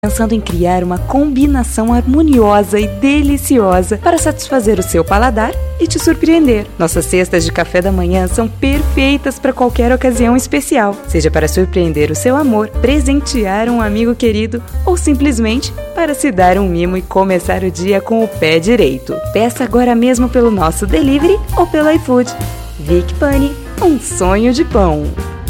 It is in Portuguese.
pensando em criar uma combinação harmoniosa e deliciosa para satisfazer o seu paladar e te surpreender. Nossas cestas de café da manhã são perfeitas para qualquer ocasião especial, seja para surpreender o seu amor, presentear um amigo querido ou simplesmente para se dar um mimo e começar o dia com o pé direito. Peça agora mesmo pelo nosso delivery ou pelo iFood. Vic Pani, um sonho de pão.